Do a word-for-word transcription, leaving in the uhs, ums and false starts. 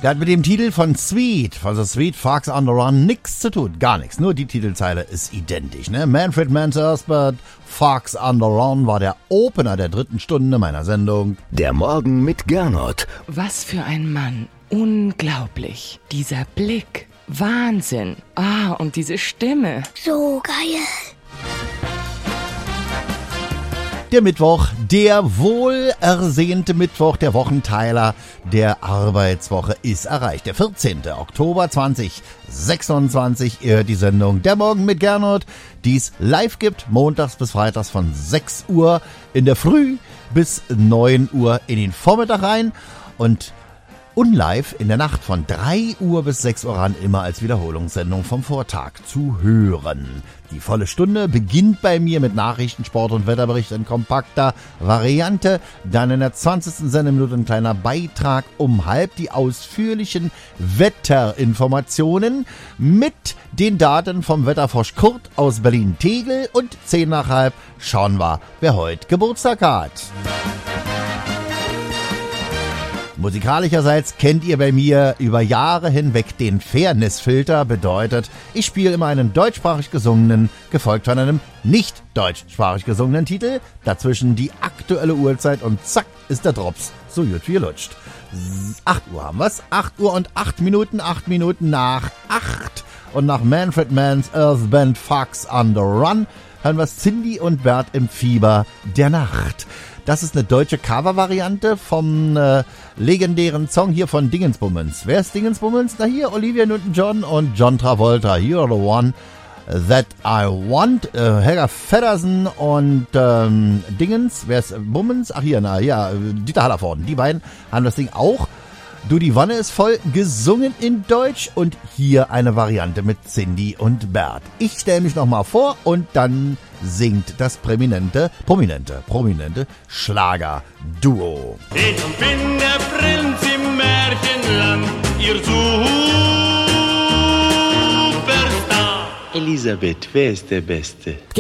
Der hat mit dem Titel von Sweet, von The Sweet Fox on the Run, nichts zu tun. Gar nichts. Nur die Titelzeile ist identisch. Ne? Manfred Mann's Earthbird, Fox on the Run war der Opener der dritten Stunde meiner Sendung. Der Morgen mit Gernot. Was für ein Mann. Unglaublich. Dieser Blick. Wahnsinn. Ah, und diese Stimme. So geil. Der Mittwoch, der wohl ersehnte Mittwoch, der Wochenteiler der Arbeitswoche ist erreicht. Der vierzehnte Oktober zweitausendsechsundzwanzig, ihr die Sendung Der Morgen mit Gernot, die es live gibt, montags bis freitags von sechs Uhr in der Früh bis neun Uhr in den Vormittag rein und unlive in der Nacht von drei Uhr bis sechs Uhr ran, immer als Wiederholungssendung vom Vortag zu hören. Die volle Stunde beginnt bei mir mit Nachrichten, Sport und Wetterbericht in kompakter Variante. Dann in der zwanzigsten Sendeminute ein kleiner Beitrag um halb, die ausführlichen Wetterinformationen mit den Daten vom Wetterfrosch Kurt aus Berlin-Tegel und zehn nach halb schauen wir, wer heute Geburtstag hat. Musikalischerseits kennt ihr bei mir über Jahre hinweg den Fairness-Filter, bedeutet, ich spiele immer einen deutschsprachig gesungenen, gefolgt von einem nicht deutschsprachig gesungenen Titel, dazwischen die aktuelle Uhrzeit und zack ist der Drops so gut wie lutscht. acht Uhr haben wir's, acht Uhr und acht Minuten, acht Minuten nach acht und nach Manfred Mann's Earth Band Fox on the Run hören wir Cindy und Bert im Fieber der Nacht. Das ist eine deutsche Cover-Variante vom äh, legendären Song hier von Dingensbummens. Wer ist Dingensbummens? Na hier, Olivia Newton-John und John Travolta. You're the one that I want. Äh, Helga Feddersen und ähm, Dingens. Wer ist Bummens? Ach hier, na ja, Dieter Hallervorden. Die beiden haben das Ding auch. Du, die Wanne ist voll, gesungen in Deutsch und hier eine Variante mit Cindy und Bert. Ich stelle mich nochmal vor und dann singt das prominente, prominente, prominente Schlager-Duo. Ich bin der Prinz im Märchenland, ihr Superstar. Elisabeth, wer ist der Beste?